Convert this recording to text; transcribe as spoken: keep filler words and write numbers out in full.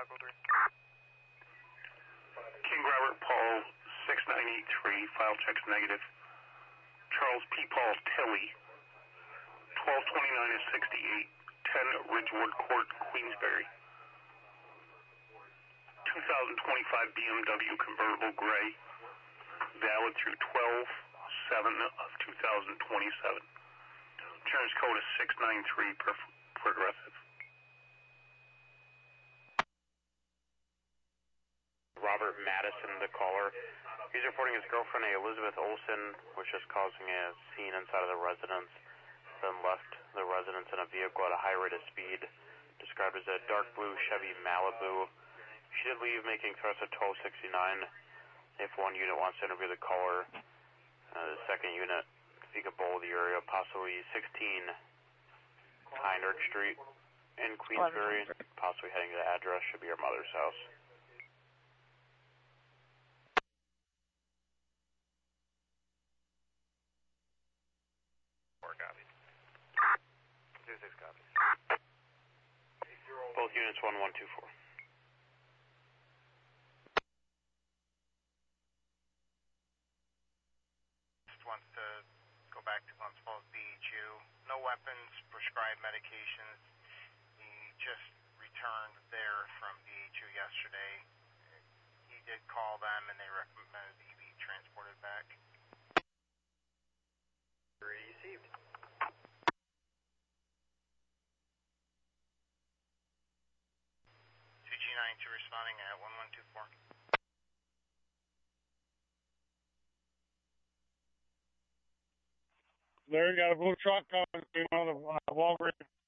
five oh three. King Robert Paul, six nine eight three, file checks negative. Charles P. Paul Tilley, twelve twenty-nine sixty-eight, ten Ridgewood Court, Queensbury. two thousand twenty-five B M W convertible gray, valid through twelve seven of two thousand twenty-seven. Insurance code is six nine three per Progressive. Robert Madison, the caller. He's reporting his girlfriend, a Elizabeth Olson, was just causing a scene inside of the residence, then left the residence in a vehicle at a high rate of speed, described as a dark blue Chevy Malibu. She did leave making threats at twelve sixty-nine. If one unit wants to interview the caller, uh, the second unit, if you could bowl the area, possibly sixteen Heinrich Street in Queensbury, possibly heading to the address, should be your mother's house. Four copies. Two six copies. Both units one one two four. Just wants to go back to Glens Falls B H U. No weapons, prescribed medications. He just returned there from B H U yesterday. He did call them and they recommended he be transported back. Received. two G ninety-two responding at one one two four. Larry got a blue truck on one of the uh, Walgreens